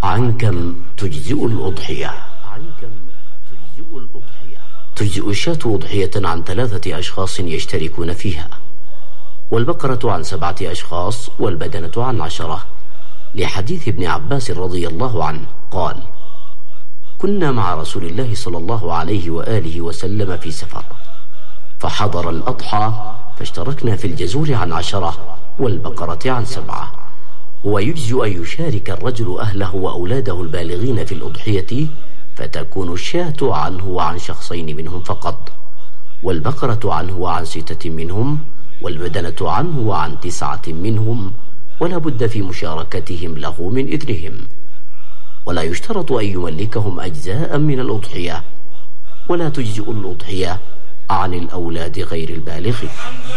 عن كم تجزئ الأضحية؟ تجزئ الشاة أضحية عن 3 أشخاص يشتركون فيها، والبقرة عن 7 أشخاص، والبدنة عن 10، لحديث ابن عباس رضي الله عنه قال: كنا مع رسول الله صلى الله عليه وآله وسلم في سفر، فحضر الأضحى فاشتركنا في الجزور عن 10 والبقرة عن 7، ويجزئ أن يشارك الرجل أهله وأولاده البالغين في الأضحية، فتكون الشاة عنه وعن شخصين منهم فقط، والبقرة عنه وعن 6 منهم، والبدنة عنه وعن 9 منهم، ولا بد في مشاركتهم له من إذنهم، ولا يشترط أن يملكهم أجزاء من الأضحية، ولا تجزئ الأضحية عن الأولاد غير البالغين.